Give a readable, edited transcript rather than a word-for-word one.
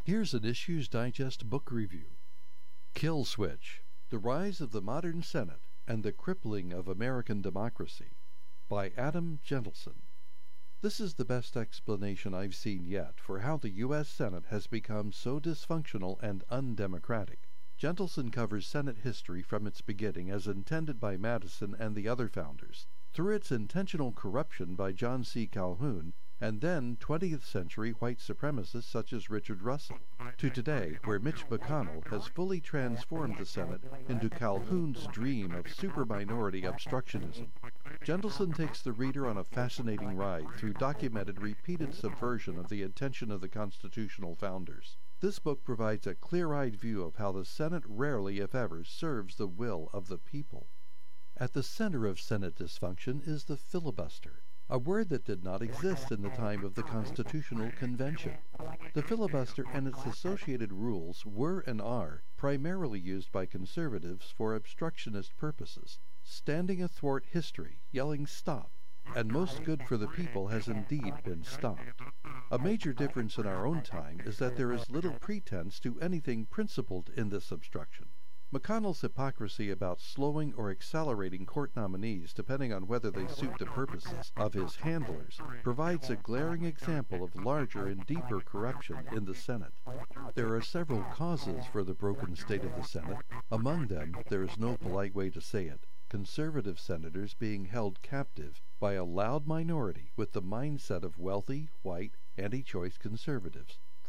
Here's an Issues Digest book review. Kill Switch: The Rise of the Modern Senate and the Crippling of American Democracy by Adam Gentleson. This is the best explanation I've seen yet for how the U.S. Senate has become so dysfunctional and undemocratic. Gentleson covers Senate history from its beginning as intended by Madison and the other founders, through its intentional corruption by John C. Calhoun, and then 20th century white supremacists such as Richard Russell, to today, where Mitch McConnell has fully transformed the Senate into Calhoun's dream of super-minority obstructionism. Gentleson takes the reader on a fascinating ride through documented repeated subversion of the intention of the constitutional founders. This book provides a clear-eyed view of how the Senate rarely, if ever, serves the will of the people. At the center of Senate dysfunction is the filibuster, a word that did not exist in the time of the Constitutional Convention. The filibuster and its associated rules were and are primarily used by conservatives for obstructionist purposes, standing athwart history, yelling "Stop!" and most good for the people has indeed been stopped. A major difference in our own time is that there is little pretense to anything principled in this obstruction. McConnell's hypocrisy about slowing or accelerating court nominees depending on whether they suit the purposes of his handlers provides a glaring example of larger and deeper corruption in the Senate. There are several causes for the broken state of the Senate. Among them, there is no polite way to say it, conservative senators being held captive by a loud minority with the mindset of wealthy, white, anti-choice conservatives.